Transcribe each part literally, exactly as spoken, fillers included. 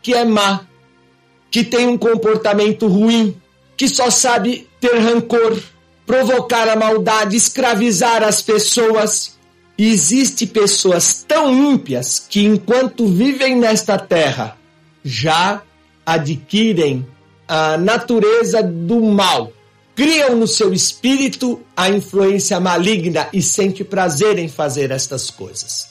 que é má, que tem um comportamento ruim, que só sabe ter rancor, provocar a maldade, escravizar as pessoas. E existem pessoas tão ímpias que, enquanto vivem nesta terra, já adquirem a natureza do mal, criam no seu espírito a influência maligna e sente prazer em fazer estas coisas.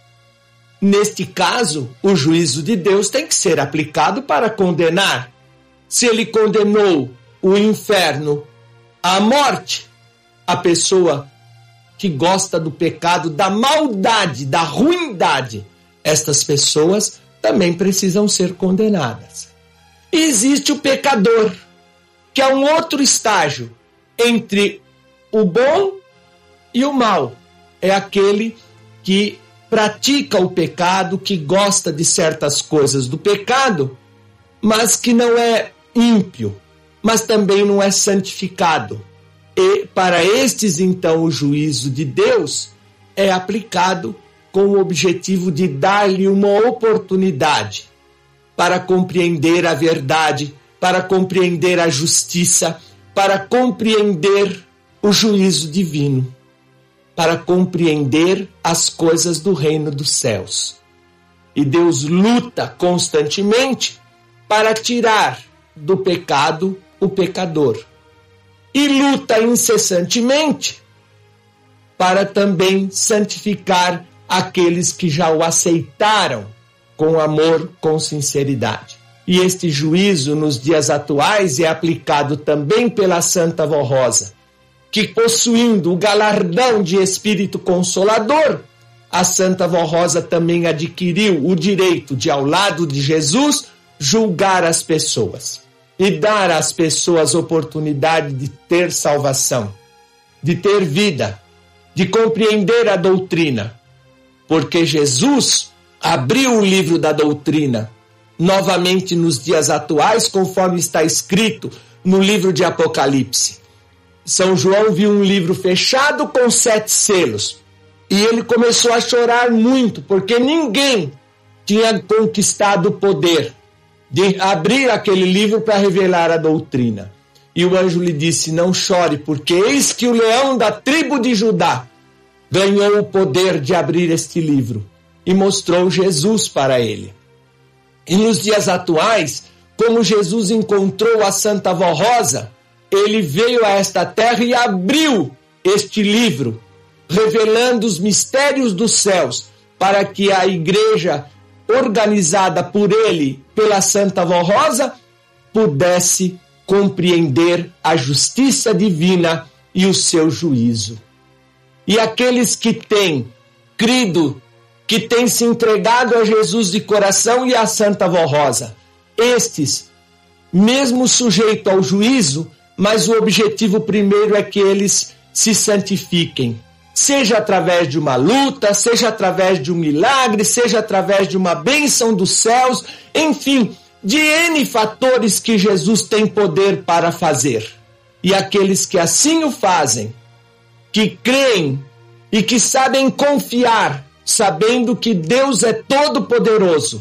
Neste caso, o juízo de Deus tem que ser aplicado para condenar. Se ele condenou o inferno à morte, a pessoa que gosta do pecado, da maldade, da ruindade, estas pessoas também precisam ser condenadas. E existe o pecador, que é um outro estágio entre o bom e o mal. É aquele que pratica o pecado, que gosta de certas coisas do pecado, mas que não é ímpio, mas também não é santificado. E para estes, então, o juízo de Deus é aplicado com o objetivo de dar-lhe uma oportunidade para compreender a verdade, para compreender a justiça, para compreender o juízo divino, para compreender as coisas do reino dos céus. E Deus luta constantemente para tirar do pecado o pecador. E luta incessantemente para também santificar aqueles que já o aceitaram com amor, com sinceridade. E este juízo nos dias atuais é aplicado também pela Santa Vó Rosa, que, possuindo o galardão de Espírito Consolador, a Santa Vó Rosa também adquiriu o direito de, ao lado de Jesus, julgar as pessoas e dar às pessoas oportunidade de ter salvação, de ter vida, de compreender a doutrina, porque Jesus abriu o livro da doutrina novamente nos dias atuais, conforme está escrito no livro de Apocalipse. São João viu um livro fechado com sete selos e ele começou a chorar muito, porque ninguém tinha conquistado o poder de abrir aquele livro para revelar a doutrina. E o anjo lhe disse: não chore, porque eis que o leão da tribo de Judá ganhou o poder de abrir este livro, e mostrou Jesus para ele. E nos dias atuais, como Jesus encontrou a Santa Vó Rosa, ele veio a esta terra e abriu este livro, revelando os mistérios dos céus, para que a igreja, organizada por ele, pela Santa Vó Rosa, pudesse compreender a justiça divina e o seu juízo. E aqueles que têm crido, que têm se entregado a Jesus de coração e à Santa Vó Rosa, estes, mesmo sujeitos ao juízo, mas o objetivo primeiro é que eles se santifiquem, seja através de uma luta, seja através de um milagre, seja através de uma bênção dos céus, enfim, de N fatores que Jesus tem poder para fazer. E aqueles que assim o fazem, que creem e que sabem confiar, sabendo que Deus é todo-poderoso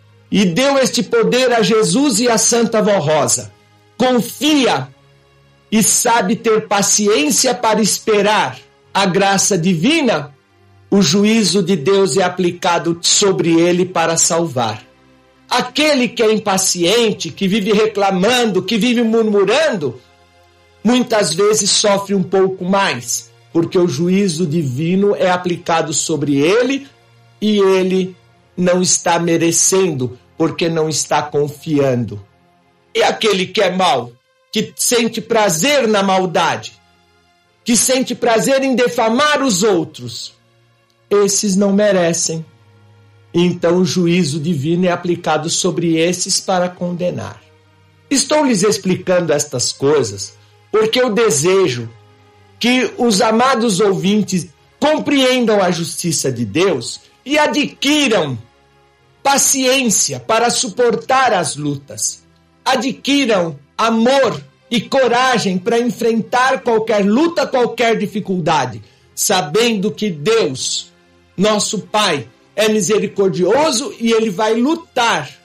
e deu este poder a Jesus e a Santa Vó Rosa, confia e sabe ter paciência para esperar a graça divina, o juízo de Deus é aplicado sobre ele para salvar. Aquele que é impaciente, que vive reclamando, que vive murmurando, muitas vezes sofre um pouco mais, porque o juízo divino é aplicado sobre ele e ele não está merecendo, porque não está confiando. E aquele que é mau, que sente prazer na maldade, que sente prazer em defamar os outros, esses não merecem. Então o juízo divino é aplicado sobre esses para condenar. Estou lhes explicando estas coisas porque eu desejo que os amados ouvintes compreendam a justiça de Deus e adquiram paciência para suportar as lutas, adquiram amor e coragem para enfrentar qualquer luta, qualquer dificuldade, sabendo que Deus, nosso Pai, é misericordioso e Ele vai lutar